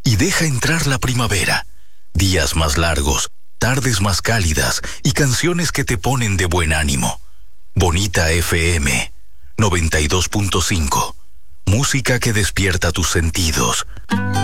y deja entrar la primavera. Días más largos, tardes más cálidas y canciones que te ponen de buen ánimo. Bonita FM 92.5. Música que despierta tus sentidos.